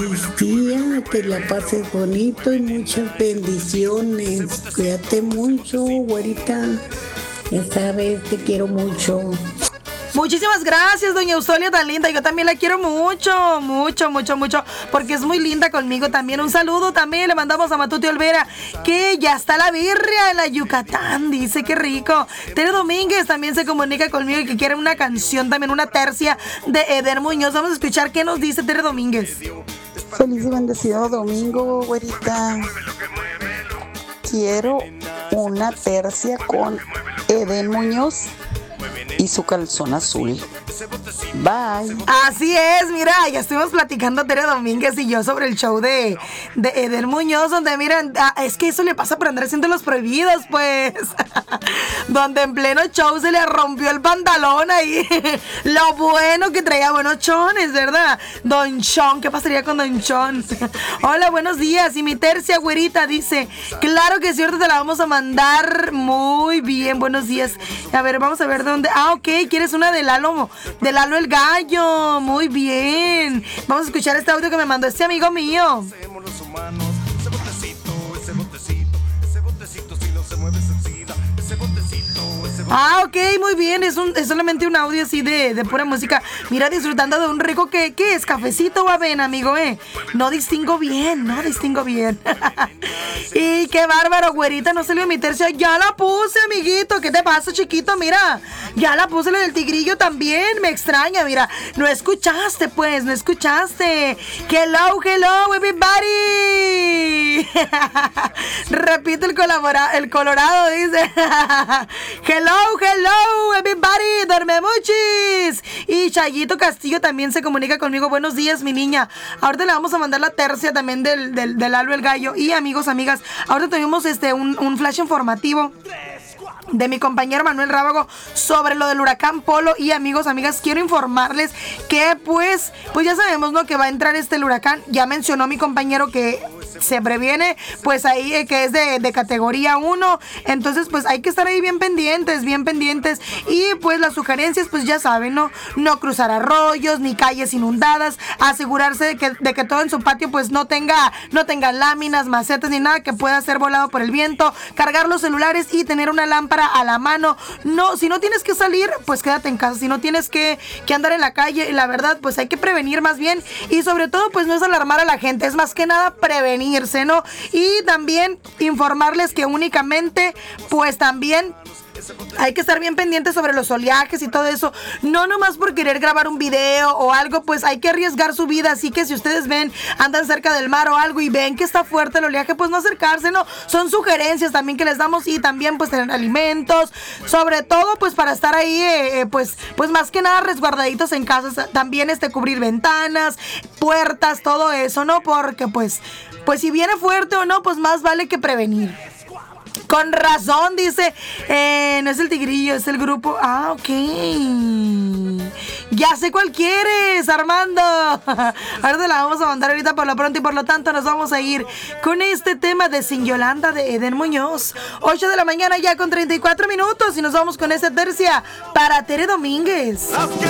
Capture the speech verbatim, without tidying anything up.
día, que la pases bonito y muchas bendiciones. Cuídate mucho, güerita. Ya sabes, te quiero mucho. Muchísimas gracias, doña Eustolia, tan linda. Yo también la quiero mucho, mucho, mucho, mucho, porque es muy linda conmigo también. Un saludo también le mandamos a Matute Olvera, que ya está la birria en la Yucatán, dice, qué rico. Tere Domínguez también se comunica conmigo y que quiere una canción, también una tercia de Eder Muñoz. Vamos a escuchar qué nos dice Tere Domínguez. Feliz y bendecido domingo, güerita. Quiero una tercia con Eden Muñoz y su calzón azul. Bye. Así es, mira, ya estuvimos platicando Tere Domínguez y yo sobre el show de, de Eder Muñoz, donde miren, ah, es que eso le pasa por andar haciendo los prohibidos, pues. Donde en pleno show se le rompió el pantalón ahí. Lo bueno que traía buenos chones, ¿verdad? Don Chon, ¿qué pasaría con Don Chon? Hola, buenos días. Y mi tercia güerita dice, claro que es cierto, te la vamos a mandar. Muy bien, buenos días. A ver, vamos a ver dónde. Ah, ok, quieres una de Lalo, de Lalo el Gallo. Muy bien. Vamos a escuchar este audio que me mandó este amigo mío. Ah, ok, muy bien. Es, un, es solamente un audio así de, de pura música. Mira, disfrutando de un rico que, ¿qué es? ¿Cafecito o avena, amigo, eh? No distingo bien, no distingo bien. Y qué bárbaro, güerita, no salió mi tercia. Ya la puse, amiguito. ¿Qué te pasa, chiquito? Mira, ya la puse la del tigrillo también. Me extraña, mira. No escuchaste, pues, no escuchaste. Hello, hello, everybody. Repite el, colabora, el colorado, dice. Hello, hello, everybody, dormemuchis. Y Chayito Castillo también se comunica conmigo. Buenos días, mi niña. Ahorita le vamos a mandar la tercia también del, del, del Lalo el Gallo. Y amigos, amigas, ahorita tuvimos este, un, un flash informativo de mi compañero Manuel Rábago sobre lo del huracán Polo. Y amigos, amigas, quiero informarles que pues, pues ya sabemos, ¿no? Que va a entrar este el huracán. Ya mencionó mi compañero que se previene, pues ahí eh, que es de, de categoría uno. Entonces, pues hay que estar ahí bien pendientes, bien pendientes. Y pues las sugerencias, pues ya saben, ¿no? No cruzar arroyos, ni calles inundadas. Asegurarse de que, de que todo en su patio, pues no tenga, no tenga láminas, macetas, ni nada que pueda ser volado por el viento. Cargar los celulares y tener una lámpara a la mano. No, si no tienes que salir, pues quédate en casa. Si no tienes que, que andar en la calle, la verdad, pues hay que prevenir más bien. Y sobre todo, pues no es alarmar a la gente, es más que nada prevenir, ¿no? Y también informarles que únicamente, pues también hay que estar bien pendientes sobre los oleajes y todo eso. No nomás por querer grabar un video o algo, pues hay que arriesgar su vida. Así que si ustedes ven, andan cerca del mar o algo y ven que está fuerte el oleaje, pues no acercarse, ¿no? Son sugerencias también que les damos. Y también pues tener alimentos, sobre todo pues para estar ahí, eh, pues, pues más que nada resguardaditos en casa. También este, cubrir ventanas, puertas, todo eso, ¿no? Porque pues, pues si viene fuerte o no, pues más vale que prevenir. Con razón, dice, eh, no es el tigrillo, es el grupo. Ah, ok. Ya sé cuál quieres, Armando. Ahora te la vamos a mandar ahorita por lo pronto y por lo tanto nos vamos a ir con este tema de Sin Yolanda de Eden Muñoz. ocho de la mañana ya con treinta y cuatro minutos y nos vamos con esta tercia para Tere Domínguez.